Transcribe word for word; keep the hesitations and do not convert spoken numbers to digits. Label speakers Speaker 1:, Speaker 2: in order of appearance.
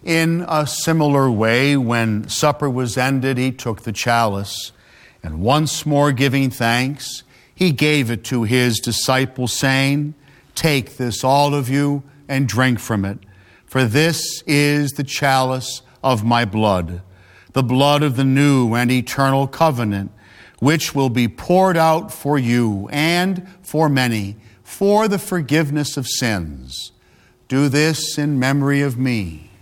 Speaker 1: In a similar way, when supper was ended, he took the chalice, and once more giving thanks, he gave it to his disciples, saying, "Take this, all of you, and drink from it. For this is the chalice of my blood, the blood of the new and eternal covenant, which will be poured out for you and for many for the forgiveness of sins. Do this in memory of me."